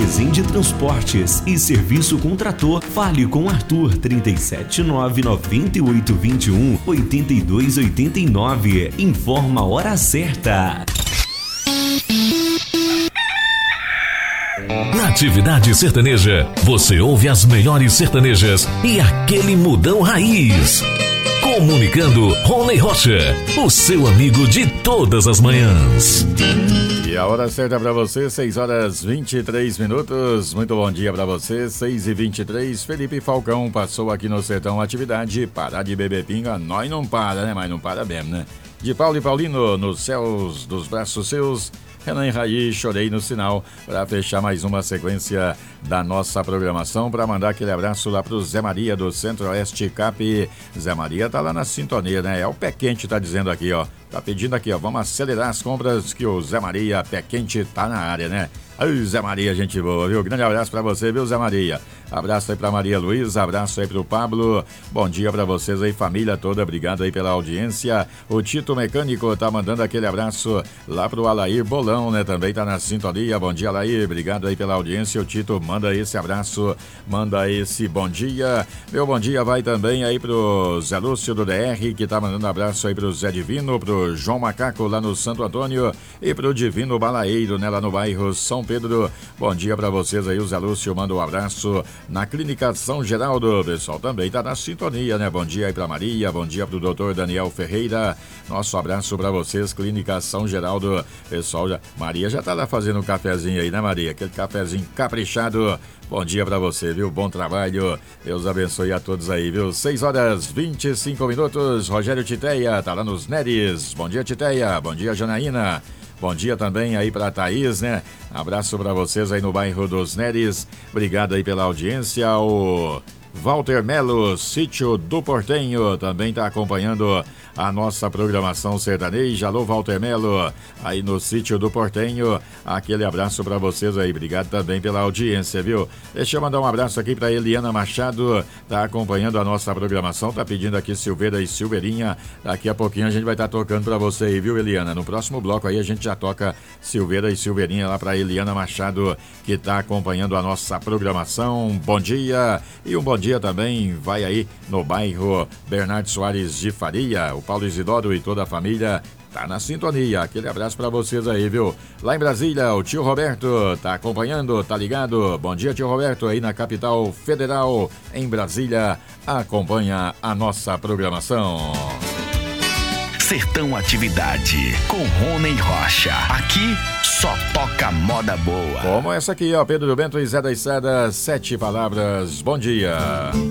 Resende Transportes e Serviço com Trator. Fale com Arthur 379-9821-8289. Informa a hora certa. Na Atividade Sertaneja, você ouve as melhores sertanejas e aquele mudão raiz. Comunicando Rony Rocha, o seu amigo de todas as manhãs. E a hora certa para você, 6h23. Muito bom dia para você, 6h23. Felipe Falcão passou aqui no Sertão Atividade. Parar de beber pinga, nós não para, né? Mas não para mesmo, né? De Paulo e Paulino, nos céus dos braços seus. Renan e Raí, chorei no sinal, para fechar mais uma sequência da nossa programação, para mandar aquele abraço lá pro Zé Maria do Centro-Oeste Cap. Zé Maria tá lá na sintonia, né? É o Pé Quente, tá dizendo aqui, ó. Tá pedindo aqui, ó, vamos acelerar as compras que o Zé Maria Pé Quente tá na área, né? Aí, Zé Maria, gente boa, viu? Grande abraço pra você, viu, Zé Maria? Abraço aí pra Maria Luísa, abraço aí pro Pablo. Bom dia pra vocês aí, família toda, obrigado aí pela audiência. O Tito Mecânico tá mandando aquele abraço lá pro Alair Bolão, né? Também tá na sintonia. Bom dia, Alair, obrigado aí pela audiência. O Tito manda esse abraço, manda esse bom dia. Meu bom dia vai também aí pro Zé Lúcio do DR, que tá mandando abraço aí pro Zé Divino, pro João Macaco lá no Santo Antônio e pro Divino Balaeiro, né? Lá no bairro São Pedro. Bom dia pra vocês aí, o Zé Lúcio manda um abraço na Clínica São Geraldo. O pessoal também tá na sintonia, né? Bom dia aí pra Maria, bom dia pro doutor Daniel Ferreira. Nosso abraço pra vocês, Clínica São Geraldo. Pessoal, Maria já tá lá fazendo um cafezinho aí, né, Maria? Aquele cafezinho caprichado. Bom dia pra você, viu? Bom trabalho. Deus abençoe a todos aí, viu? 6h25. Rogério Titeia tá lá nos Neres. Bom dia, Titeia. Bom dia, Janaína. Bom dia também aí pra Thaís, né? Abraço pra vocês aí no bairro dos Neres. Obrigado aí pela audiência. O Walter Melo, Sítio do Portenho, também tá acompanhando a nossa programação sertaneja. Alô, Walter Melo, aí no Sítio do Portenho. Aquele abraço pra vocês aí. Obrigado também pela audiência, viu? Deixa eu mandar um abraço aqui pra Eliana Machado, tá acompanhando a nossa programação, tá pedindo aqui Silveira e Silveirinha. Daqui a pouquinho a gente vai estar tocando pra você aí, viu, Eliana? No próximo bloco aí a gente já toca Silveira e Silveirinha lá pra Eliana Machado, que tá acompanhando a nossa programação. Bom dia, e um bom dia também vai aí no bairro Bernardo Soares de Faria. O Paulo Isidoro e toda a família tá na sintonia. Aquele abraço pra vocês aí, viu? Lá em Brasília, o tio Roberto tá acompanhando, tá ligado? Bom dia, tio Roberto, aí na capital federal, em Brasília, acompanha a nossa programação. Sertão Atividade, com Rony Rocha. Aqui só toca moda boa. Como essa aqui, ó, Pedro Bento e Zé da Estrada, 7 palavras. Bom dia.